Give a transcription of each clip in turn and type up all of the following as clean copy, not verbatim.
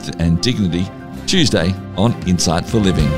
Strength and Dignity, Tuesday on Insight for Living.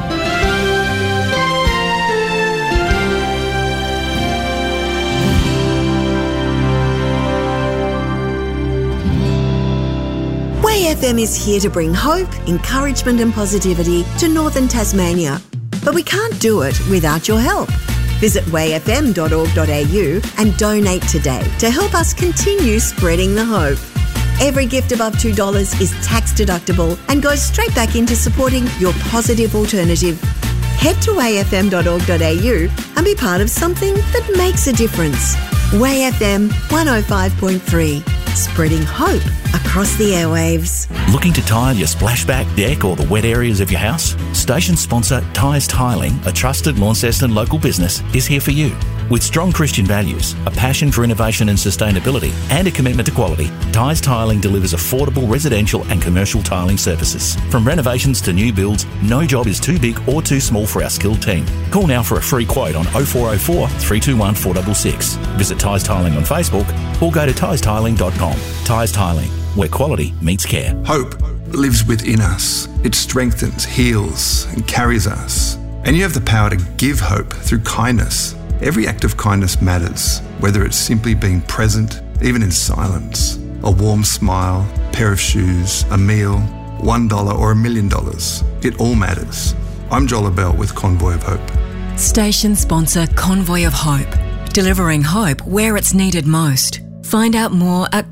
Way FM is here to bring hope, encouragement and positivity to northern Tasmania. But we can't do it without your help. Visit wayfm.org.au and donate today to help us continue spreading the hope. Every gift above $2 is tax deductible and goes straight back into supporting your positive alternative. Head to wayfm.org.au and be part of something that makes a difference. Way FM 105.3. Spreading hope across the airwaves. Looking to tile your splashback, deck or the wet areas of your house? Station sponsor Tyres Tiling, a trusted Launceston local business, is here for you. With strong Christian values, a passion for innovation and sustainability, and a commitment to quality, Tyres Tiling delivers affordable residential and commercial tiling services. From renovations to new builds, no job is too big or too small for our skilled team. Call now for a free quote on 0404 321 466. Visit Tyres Tiling on Facebook or go to tyrestiling.com. Tyres Tiling, where quality meets care. Hope lives within us. It strengthens, heals, and carries us. And you have the power to give hope through kindness. Every act of kindness matters, whether it's simply being present, even in silence. A warm smile, a pair of shoes, a meal, $1 or $1 million. It all matters. I'm Joel Abell with Convoy of Hope. Station sponsor Convoy of Hope. Delivering hope where it's needed most. Find out more at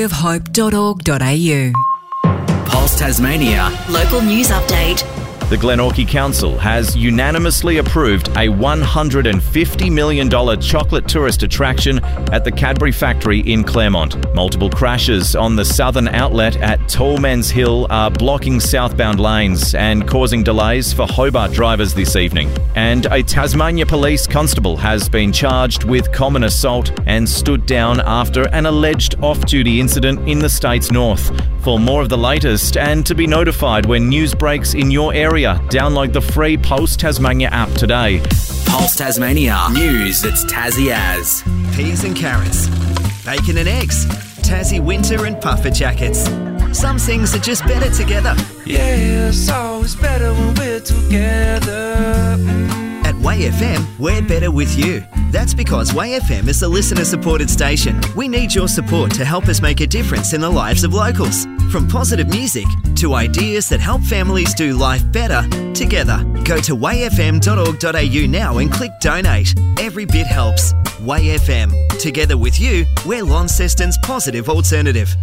convoyofhope.org.au. Pulse Tasmania. Local news update. The Glenorchy Council has unanimously approved a $150 million chocolate tourist attraction at the Cadbury factory in Claremont. Multiple crashes on the southern outlet at Tallmen's Hill are blocking southbound lanes and causing delays for Hobart drivers this evening. And a Tasmania police constable has been charged with common assault and stood down after an alleged off-duty incident in the state's north. For more of the latest and to be notified when news breaks in your area, download the free Pulse Tasmania app today. Pulse Tasmania. News that's Tassie as. Peas and carrots, bacon and eggs, Tassie winter and puffer jackets. Some things are just better together. Yeah, it's always better when we're together. At Way FM, we're better with you. That's because Way FM is a listener-supported station. We need your support to help us make a difference in the lives of locals. From positive music to ideas that help families do life better together. Go to wayfm.org.au now and click donate. Every bit helps. Way FM. Together with you, we're Launceston's positive alternative.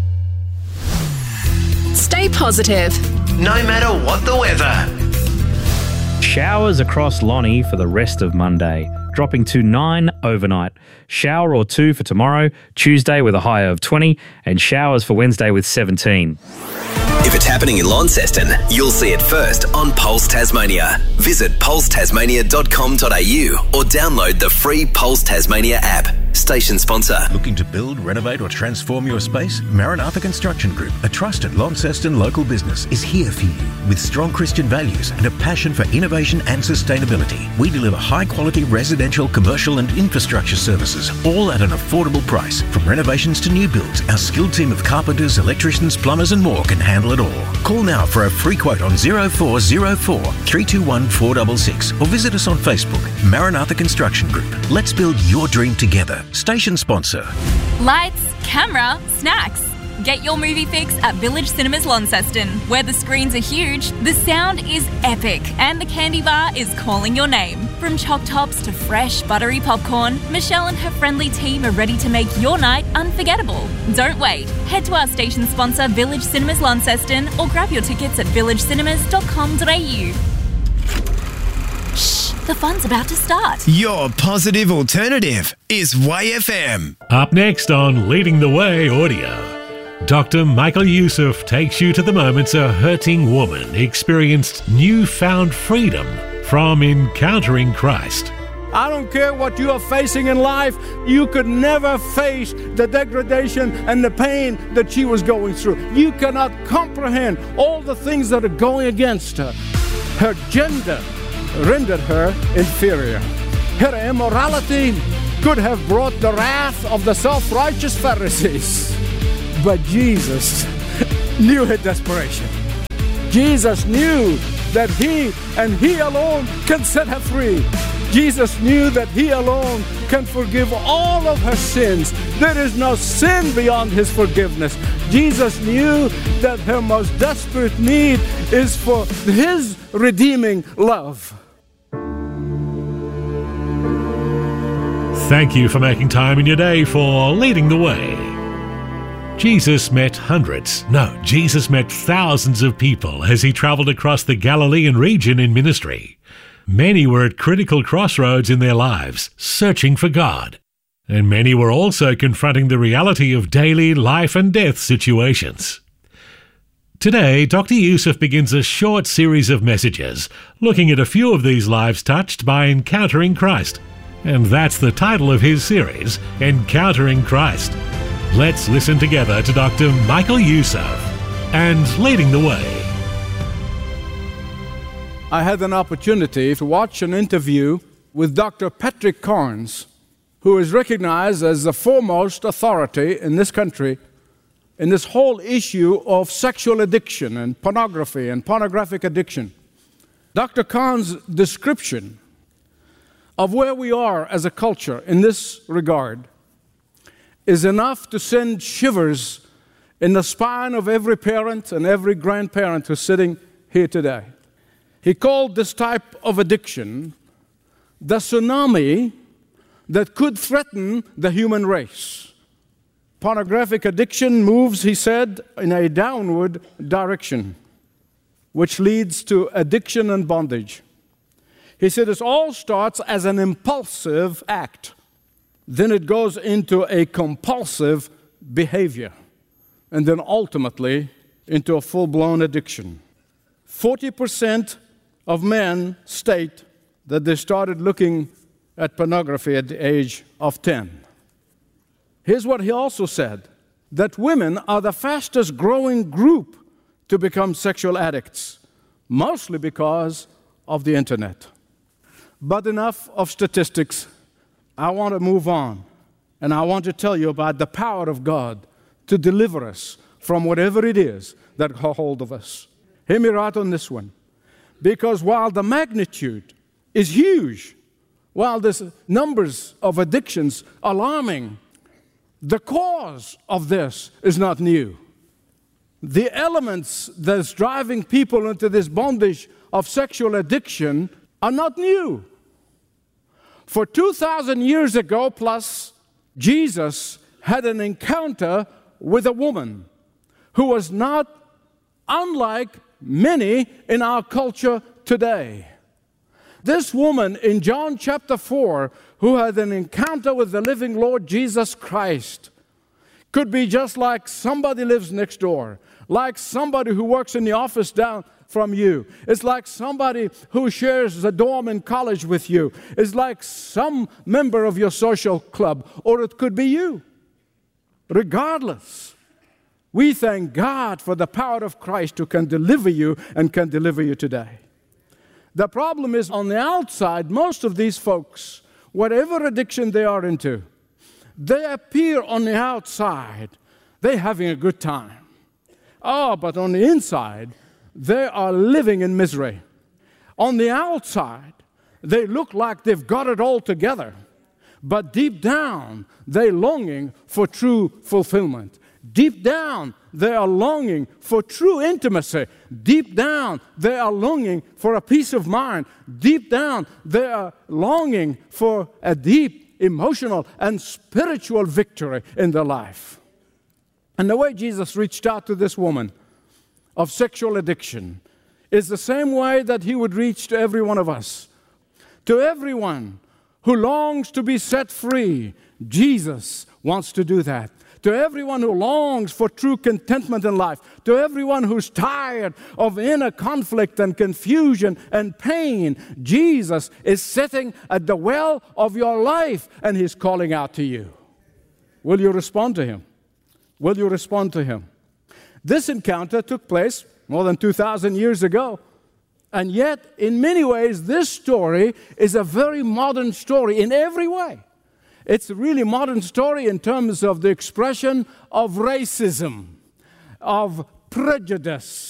Stay positive. No matter what the weather. Showers across Lonnie for the rest of Monday, dropping to 9 overnight. Shower or two for tomorrow, Tuesday with a high of 20, and showers for Wednesday with 17. If it's happening in Launceston, you'll see it first on Pulse Tasmania. Visit pulsetasmania.com.au or download the free Pulse Tasmania app. Station sponsor. Looking to build, renovate or transform your space? Maranatha Construction Group, a trusted Launceston local business, is here for you. With strong Christian values and a passion for innovation and sustainability, we deliver high-quality residential, commercial and infrastructure services, all at an affordable price. From renovations to new builds, our skilled team of carpenters, electricians, plumbers and more can handle it all. Call now for a free quote on 0404 321 466 or visit us on Facebook, Maranatha Construction Group. Let's build your dream together. Station sponsor. Lights, camera, snacks. Get your movie fix at Village Cinemas Launceston, where the screens are huge, the sound is epic, and the candy bar is calling your name. From choc tops to fresh, buttery popcorn, Michelle and her friendly team are ready to make your night unforgettable. Don't wait. Head to our station sponsor, Village Cinemas Launceston, or grab your tickets at villagecinemas.com.au. Shh, the fun's about to start. Your positive alternative is Way FM. Up next on Leading the Way Audio, Dr. Michael Youssef takes you to the moments a hurting woman experienced newfound freedom from encountering Christ. I don't care what you are facing in life, you could never face the degradation and the pain that she was going through. You cannot comprehend all the things that are going against her. Her gender rendered her inferior. Her immorality could have brought the wrath of the self-righteous Pharisees. But Jesus knew her desperation. Jesus knew that He and He alone can set her free. Jesus knew that He alone can forgive all of her sins. There is no sin beyond His forgiveness. Jesus knew that her most desperate need is for His redeeming love. Thank you for making time in your day for Leading the Way. Jesus met thousands of people as He travelled across the Galilean region in ministry. Many were at critical crossroads in their lives, searching for God. And many were also confronting the reality of daily life and death situations. Today, Dr. Youssef begins a short series of messages, looking at a few of these lives touched by Encountering Christ. And that's the title of his series, Encountering Christ. Let's listen together to Dr. Michael Youssef and Leading the Way. I had an opportunity to watch an interview with Dr. Patrick Carnes, who is recognized as the foremost authority in this country in this whole issue of sexual addiction and pornography and pornographic addiction. Dr. Carnes' description of where we are as a culture in this regard is enough to send shivers in the spine of every parent and every grandparent who's sitting here today. He called this type of addiction the tsunami that could threaten the human race. Pornographic addiction moves, he said, in a downward direction, which leads to addiction and bondage. He said it all starts as an impulsive act. Then it goes into a compulsive behavior, and then ultimately into a full-blown addiction. 40% of men state that they started looking at pornography at the age of 10. Here's what he also said, that women are the fastest growing group to become sexual addicts, mostly because of the internet. But enough of statistics. I want to move on, and I want to tell you about the power of God to deliver us from whatever it is that got hold of us. Hear me right on this one. Because while the magnitude is huge, while there's numbers of addictions alarming, the cause of this is not new. The elements that's driving people into this bondage of sexual addiction are not new. For 2,000 years ago plus, Jesus had an encounter with a woman who was not unlike many in our culture today. This woman in John chapter 4, who had an encounter with the living Lord Jesus Christ, could be just like somebody lives next door, like somebody who works in the office down from you. It's like somebody who shares the dorm in college with you. It's like some member of your social club, or it could be you. Regardless, we thank God for the power of Christ who can deliver you and can deliver you today. The problem is on the outside, most of these folks, whatever addiction they are into, they appear on the outside, they're having a good time. Oh, but on the inside, they are living in misery. On the outside, they look like they've got it all together, but deep down, they're longing for true fulfillment. Deep down, they are longing for true intimacy. Deep down, they are longing for a peace of mind. Deep down, they are longing for a deep emotional and spiritual victory in their life. And the way Jesus reached out to this woman of sexual addiction is the same way that He would reach to every one of us. To everyone who longs to be set free, Jesus wants to do that. To everyone who longs for true contentment in life, to everyone who's tired of inner conflict and confusion and pain, Jesus is sitting at the well of your life and He's calling out to you. Will you respond to Him? Will you respond to Him? This encounter took place more than 2,000 years ago. And yet, in many ways, this story is a very modern story in every way. It's a really modern story in terms of the expression of racism, of prejudice,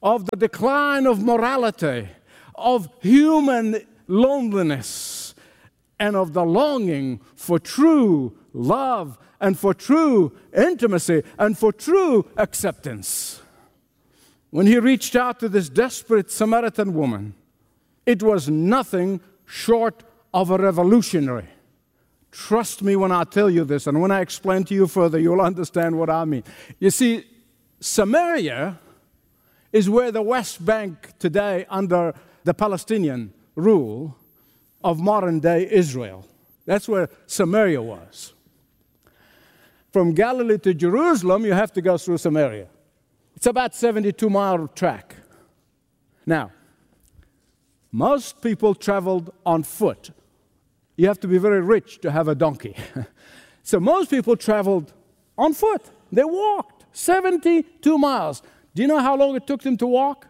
of the decline of morality, of human loneliness, and of the longing for true love and for true intimacy and for true acceptance. When he reached out to this desperate Samaritan woman, it was nothing short of a revolutionary. Trust me when I tell you this, and when I explain to you further, you'll understand what I mean. You see, Samaria is where the West Bank today, under the Palestinian rule of modern-day Israel. That's where Samaria was. From Galilee to Jerusalem, you have to go through Samaria. It's about 72-mile track. Now, most people traveled on foot. You have to be very rich to have a donkey. So most people traveled on foot. They walked 72 miles. Do you know how long it took them to walk?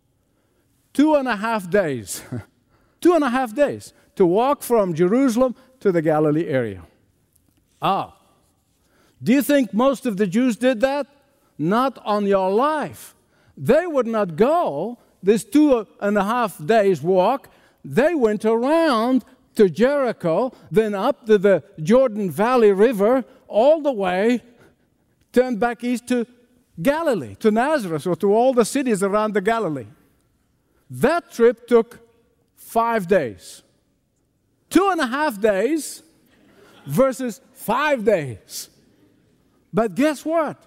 2.5 days. 2.5 days to walk from Jerusalem to the Galilee area. Do you think most of the Jews did that? Not on your life. They would not go this 2.5 days walk. They went around to Jericho, then up to the Jordan Valley River, all the way, turned back east to Galilee, to Nazareth, or to all the cities around the Galilee. That trip took 5 days. 2.5 days versus 5 days. But guess what?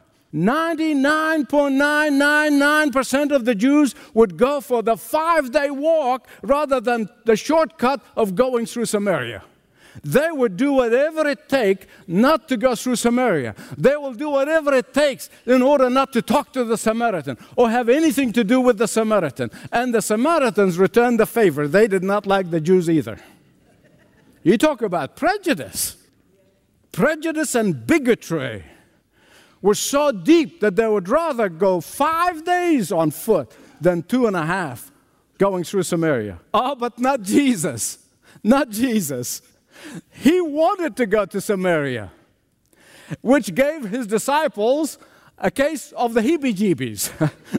99.999% of the Jews would go for the 5-day walk rather than the shortcut of going through Samaria. They would do whatever it takes not to go through Samaria. They will do whatever it takes in order not to talk to the Samaritan or have anything to do with the Samaritan. And the Samaritans returned the favor. They did not like the Jews either. You talk about prejudice. Prejudice and bigotry were so deep that they would rather go 5 days on foot than 2.5 going through Samaria. But not Jesus. Not Jesus. He wanted to go to Samaria, which gave his disciples a case of the heebie-jeebies.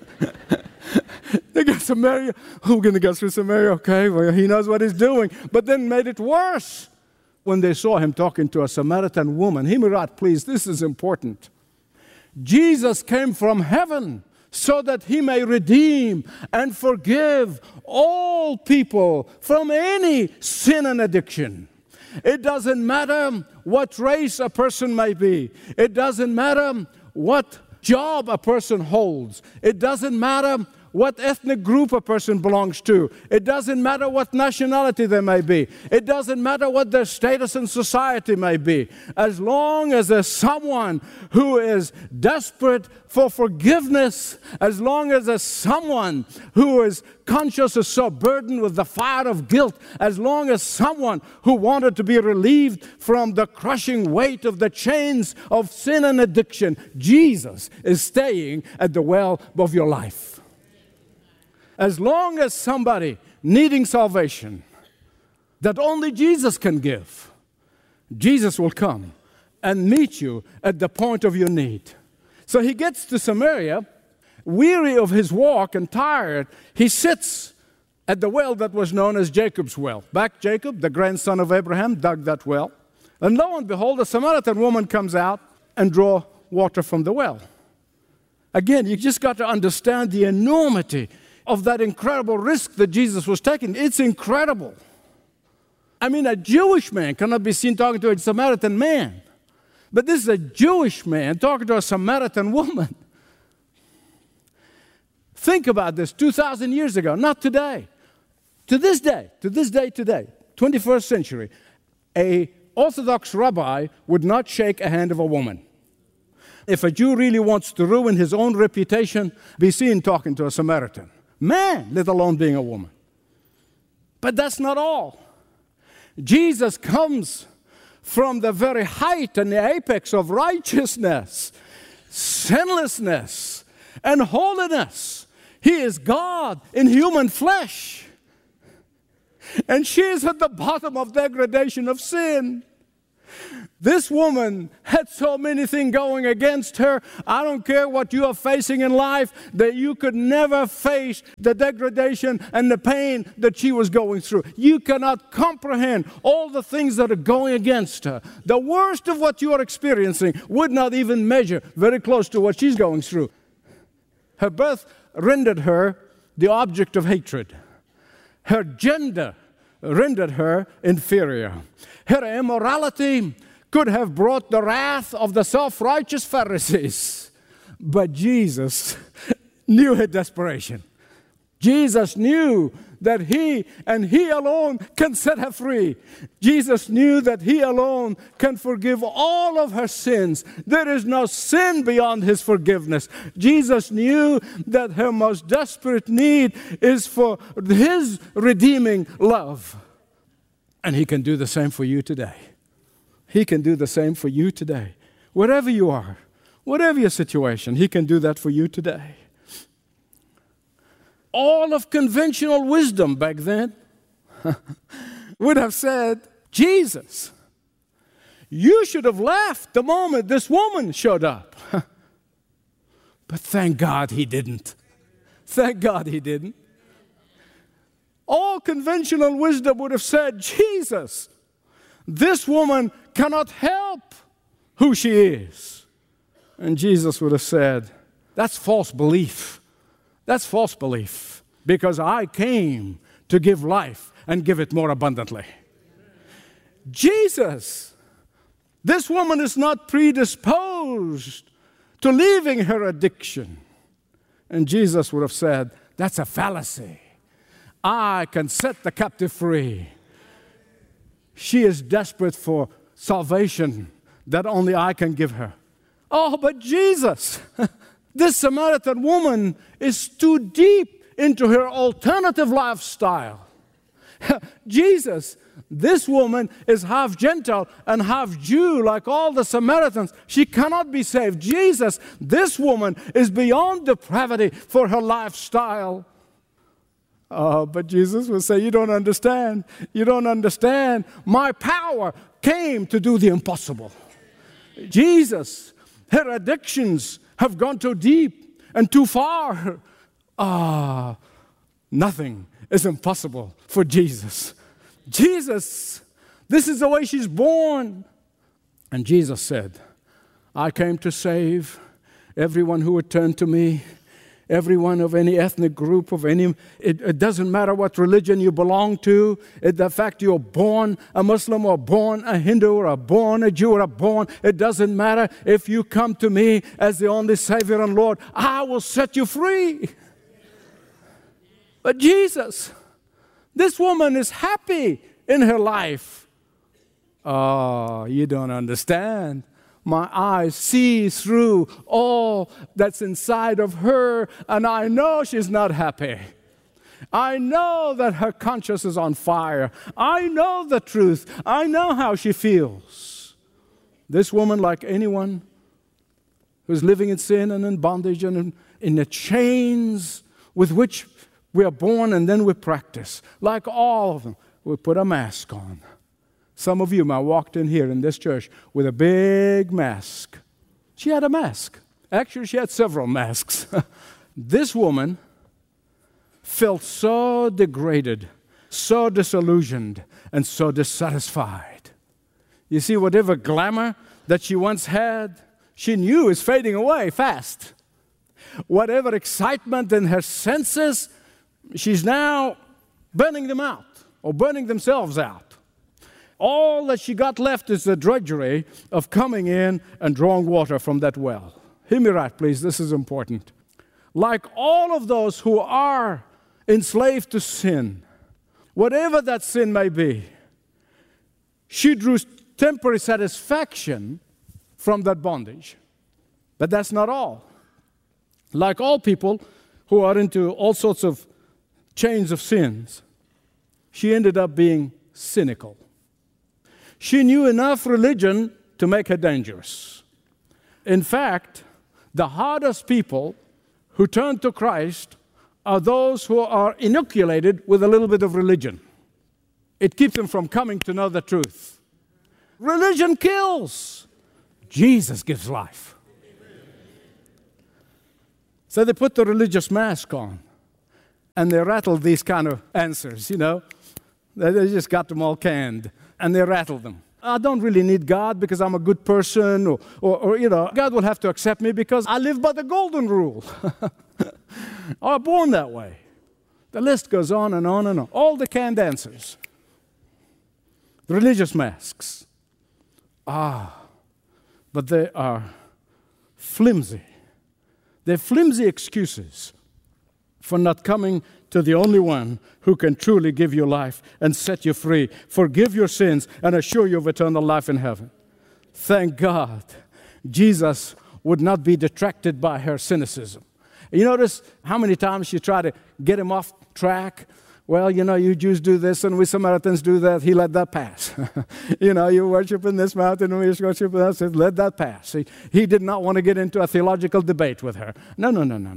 They got Samaria. We're going to go through Samaria. Okay, well, he knows what he's doing. But then made it worse when they saw him talking to a Samaritan woman. Hear me right, please. This is important. Jesus came from heaven so that he may redeem and forgive all people from any sin and addiction. It doesn't matter what race a person may be. It doesn't matter what job a person holds. It doesn't matter what ethnic group a person belongs to. It doesn't matter what nationality they may be. It doesn't matter what their status in society may be. As long as there's someone who is desperate for forgiveness, as long as there's someone who is conscious or so burdened with the fire of guilt, as long as someone who wanted to be relieved from the crushing weight of the chains of sin and addiction, Jesus is staying at the well of your life. As long as somebody needing salvation that only Jesus can give, Jesus will come and meet you at the point of your need. So he gets to Samaria, weary of his walk and tired. He sits at the well that was known as Jacob's well. Back Jacob, the grandson of Abraham, dug that well. And lo and behold, a Samaritan woman comes out and draws water from the well. Again, you just got to understand the enormity of that incredible risk that Jesus was taking. It's incredible. I mean, a Jewish man cannot be seen talking to a Samaritan man. But this is a Jewish man talking to a Samaritan woman. Think about this 2,000 years ago, not today. To this day, today, 21st century, an Orthodox rabbi would not shake a hand of a woman. If a Jew really wants to ruin his own reputation, be seen talking to a Samaritan man, let alone being a woman. But that's not all. Jesus comes from the very height and the apex of righteousness, sinlessness, and holiness. He is God in human flesh. And she is at the bottom of degradation of sin. This woman had so many things going against her. I don't care what you are facing in life, that you could never face the degradation and the pain that she was going through. You cannot comprehend all the things that are going against her. The worst of what you are experiencing would not even measure very close to what she's going through. Her birth rendered her the object of hatred. Her gender rendered her inferior. Her immorality could have brought the wrath of the self-righteous Pharisees. But Jesus knew her desperation. Jesus knew that He and He alone can set her free. Jesus knew that He alone can forgive all of her sins. There is no sin beyond His forgiveness. Jesus knew that her most desperate need is for His redeeming love. And He can do the same for you today. He can do the same for you today. Wherever you are, whatever your situation, He can do that for you today. All of conventional wisdom back then would have said, Jesus, you should have left the moment this woman showed up. But thank God He didn't. Thank God He didn't. All conventional wisdom would have said, Jesus, this woman cannot help who she is. And Jesus would have said, that's false belief. That's false belief. Because I came to give life and give it more abundantly. Jesus, this woman is not predisposed to leaving her addiction. And Jesus would have said, that's a fallacy. I can set the captive free. She is desperate for salvation that only I can give her. Oh, but Jesus, this Samaritan woman is too deep into her alternative lifestyle. Jesus, this woman is half Gentile and half Jew like all the Samaritans. She cannot be saved. Jesus, this woman is beyond depravity for her lifestyle. Oh, but Jesus will say, you don't understand. You don't understand. My power came to do the impossible. Jesus, her addictions have gone too deep and too far. Nothing is impossible for Jesus. Jesus, this is the way she's born. And Jesus said, I came to save everyone who would turn to me. Everyone of any ethnic group, it doesn't matter what religion you belong to. The fact you're born a Muslim or born a Hindu or born a Jew or born, it doesn't matter. If you come to me as the only Savior and Lord, I will set you free. But Jesus, this woman is happy in her life. Oh, you don't understand. My eyes see through all that's inside of her, and I know she's not happy. I know that her conscience is on fire. I know the truth. I know how she feels. This woman, like anyone who's living in sin and in bondage and in the chains with which we are born and then we practice, like all of them, we put a mask on. Some of you might have walked in here in this church with a big mask. She had a mask. Actually, she had several masks. This woman felt so degraded, so disillusioned, and so dissatisfied. You see, whatever glamour that she once had, she knew is fading away fast. Whatever excitement in her senses, she's now burning them out or burning themselves out. All that she got left is the drudgery of coming in and drawing water from that well. Hear me right, please. This is important. Like all of those who are enslaved to sin, whatever that sin may be, she drew temporary satisfaction from that bondage. But that's not all. Like all people who are into all sorts of chains of sins, she ended up being cynical. She knew enough religion to make her dangerous. In fact, the hardest people who turn to Christ are those who are inoculated with a little bit of religion. It keeps them from coming to know the truth. Religion kills. Jesus gives life. So they put the religious mask on, and they rattled these kind of answers, you know. They just got them all canned, and they rattled them. I don't really need God because I'm a good person, or you know, God will have to accept me because I live by the golden rule. I was born that way. The list goes on and on and on. All the canned answers. The religious masks. But they are flimsy. They're flimsy excuses for not coming to the only one who can truly give you life and set you free, forgive your sins, and assure you of eternal life in heaven. Thank God Jesus would not be detracted by her cynicism. You notice how many times she tried to get him off track? Well, you know, you Jews do this and we Samaritans do that. He let that pass. You know, you worship in this mountain and we worship in that. So let that pass. He did not want to get into a theological debate with her. No.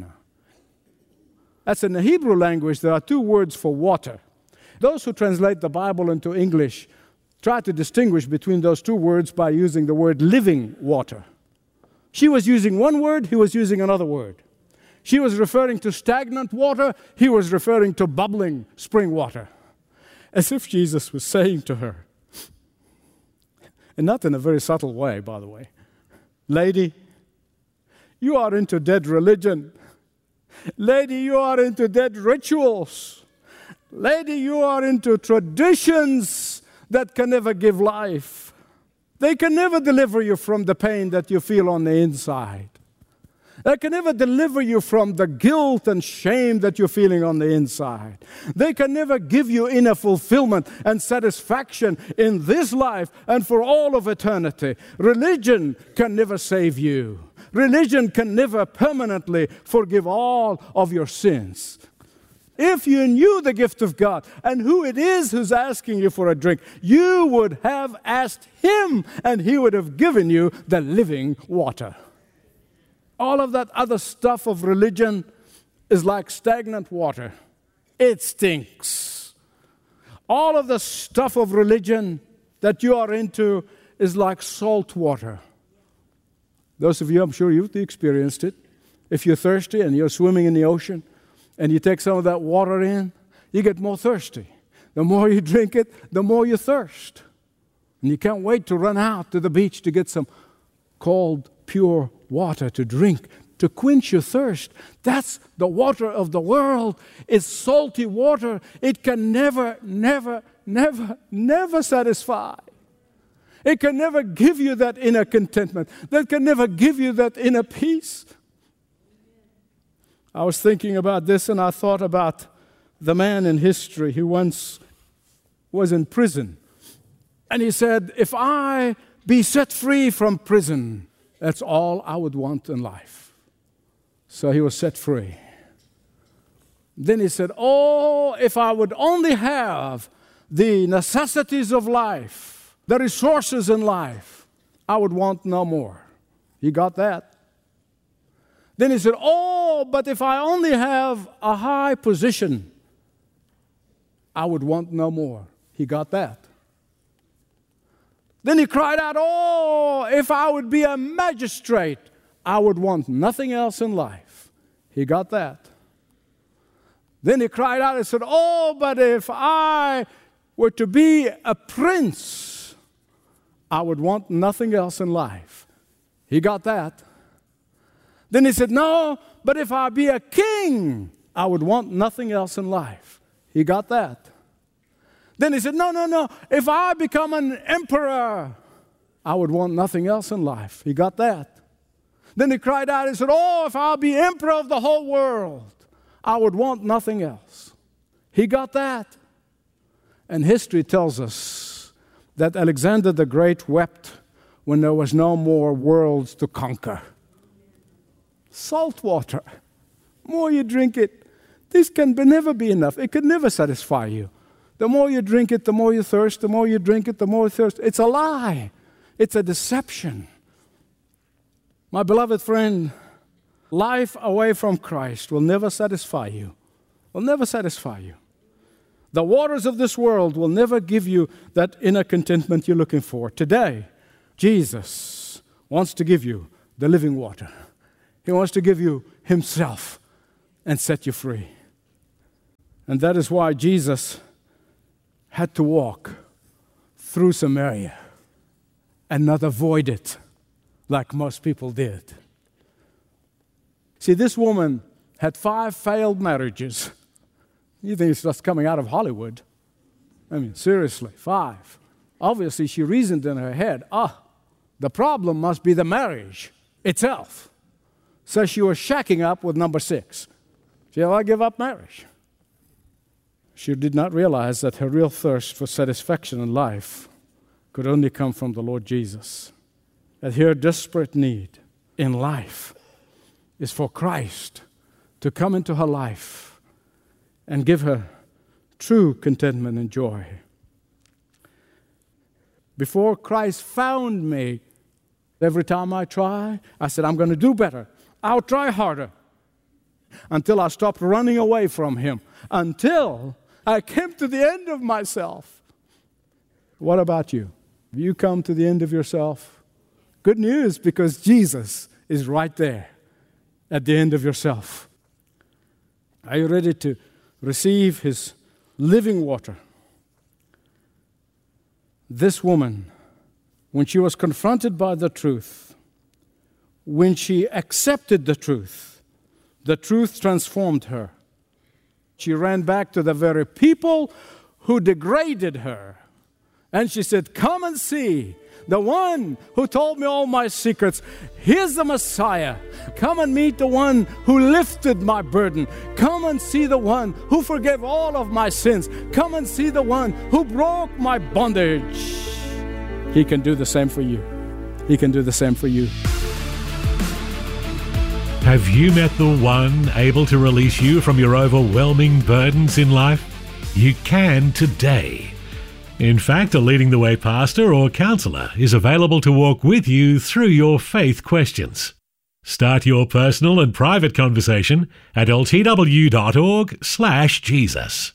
That's in the Hebrew language. There are two words for water. Those who translate the Bible into English try to distinguish between those two words by using the word living water. She was using one word, he was using another word. She was referring to stagnant water, he was referring to bubbling spring water. As if Jesus was saying to her, and not in a very subtle way, by the way, lady, you are into dead religion. Lady, you are into dead rituals. Lady, you are into traditions that can never give life. They can never deliver you from the pain that you feel on the inside. They can never deliver you from the guilt and shame that you're feeling on the inside. They can never give you inner fulfillment and satisfaction in this life and for all of eternity. Religion can never save you. Religion can never permanently forgive all of your sins. If you knew the gift of God and who it is who's asking you for a drink, you would have asked Him and He would have given you the living water. All of that other stuff of religion is like stagnant water. It stinks. All of the stuff of religion that you are into is like salt water. Those of you, I'm sure you've experienced it. If you're thirsty and you're swimming in the ocean and you take some of that water in, you get more thirsty. The more you drink it, the more you thirst. And you can't wait to run out to the beach to get some cold, pure water to drink, to quench your thirst. That's the water of the world. It's salty water. It can never satisfy. It can never give you that inner contentment. That can never give you that inner peace. I was thinking about this and I thought about the man in history who once was in prison. And he said, if I be set free from prison, that's all I would want in life. So he was set free. Then he said, oh, if I would only have the necessities of life, the resources in life, I would want no more. He got that. Then he said, oh, but if I only have a high position, I would want no more. He got that. Then he cried out, oh, if I would be a magistrate, I would want nothing else in life. He got that. Then he cried out and said, oh, but if I were to be a prince, I would want nothing else in life. He got that. Then he said, no, but if I be a king, I would want nothing else in life. He got that. Then he said, no, if I become an emperor, I would want nothing else in life. He got that. Then he cried out and said, oh, if I'll be emperor of the whole world, I would want nothing else. He got that. And history tells us that Alexander the Great wept when there was no more worlds to conquer. Salt water. The more you drink it, this can never be enough. It can never satisfy you. The more you drink it, the more you thirst. The more you drink it, the more you thirst. It's a lie. It's a deception. My beloved friend, life away from Christ will never satisfy you. Will never satisfy you. The waters of this world will never give you that inner contentment you're looking for. Today, Jesus wants to give you the living water. He wants to give you himself and set you free. And that is why Jesus had to walk through Samaria and not avoid it like most people did. See, this woman had 5 failed marriages. You think it's just coming out of Hollywood? I mean, seriously, 5. Obviously, she reasoned in her head, the problem must be the marriage itself. So she was shacking up with number 6. Shall I give up marriage? She did not realize that her real thirst for satisfaction in life could only come from the Lord Jesus. That her desperate need in life is for Christ to come into her life and give her true contentment and joy. Before Christ found me, every time I try, I said, I'm going to do better. I'll try harder. Until I stopped running away from him. Until I came to the end of myself. What about you? Have you come to the end of yourself? Good news, because Jesus is right there at the end of yourself. Are you ready to receive his living water? This woman, when she was confronted by the truth, when she accepted the truth transformed her. She ran back to the very people who degraded her. And she said, come and see the one who told me all my secrets. Here's the Messiah. Come and meet the one who lifted my burden. Come and see the one who forgave all of my sins. Come and see the one who broke my bondage. He can do the same for you. He can do the same for you. Have you met the one able to release you from your overwhelming burdens in life? You can today. In fact, a Leading the Way pastor or counselor is available to walk with you through your faith questions. Start your personal and private conversation at ltw.org/Jesus.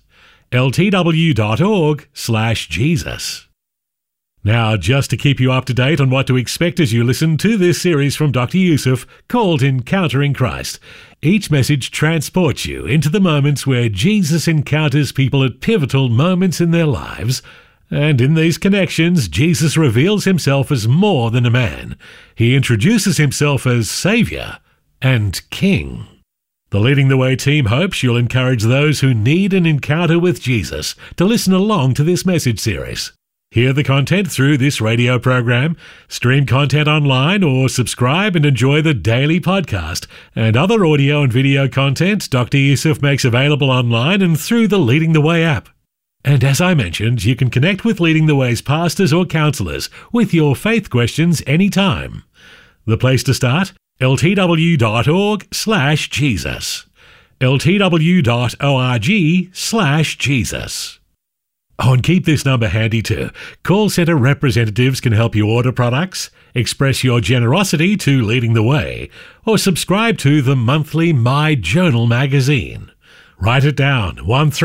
ltw.org/Jesus. Now, just to keep you up to date on what to expect as you listen to this series from Dr. Youssef called Encountering Christ, each message transports you into the moments where Jesus encounters people at pivotal moments in their lives. And in these connections, Jesus reveals himself as more than a man. He introduces himself as Savior and King. The Leading the Way team hopes you'll encourage those who need an encounter with Jesus to listen along to this message series. Hear the content through this radio program, stream content online, or subscribe and enjoy the daily podcast and other audio and video content Dr. Youssef makes available online and through the Leading the Way app. And as I mentioned, you can connect with Leading the Way's pastors or counselors with your faith questions anytime. The place to start? ltw.org/Jesus. ltw.org/Jesus. Oh, and keep this number handy too. Call centre representatives can help you order products, express your generosity to Leading the Way, or subscribe to the monthly My Journal magazine. Write it down,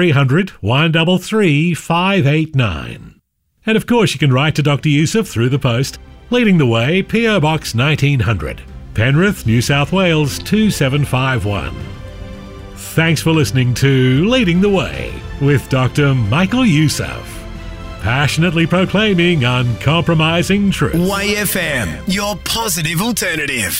1300-133-589. And of course you can write to Dr. Youssef through the post, Leading the Way, PO Box 1900, Penrith, New South Wales 2751. Thanks for listening to Leading the Way with Dr. Michael Youssef, passionately proclaiming uncompromising truth. Way FM, your positive alternative.